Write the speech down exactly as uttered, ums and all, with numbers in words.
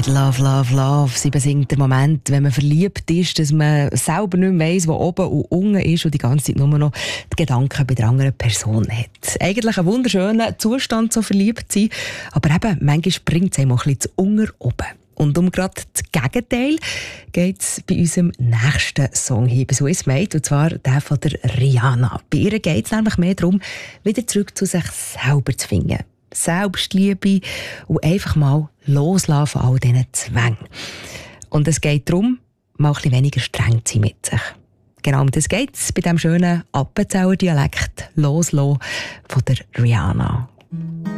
Love, Love, Love. Sie besingt den Moment, wenn man verliebt ist, dass man selber nicht mehr weiss, wo oben und unten ist und die ganze Zeit nur noch die Gedanken bei der anderen Person hat. Eigentlich ein wunderschöner Zustand, so verliebt zu sein, aber eben, manchmal springt es einem auch ein bisschen zu unten oben. Und um gerade das Gegenteil geht es bei unserem nächsten Song hier bei «So ist Made», und zwar der von der Rihanna. Bei ihr geht es nämlich mehr darum, wieder zurück zu sich selber zu finden. Selbstliebe und einfach mal loslassen von all diesen Zwängen. Und es geht darum, mal ein bisschen weniger streng zu sein mit sich. Genau um das geht es bei diesem schönen Appenzeller Dialekt «Loslassen» von der Rihanna.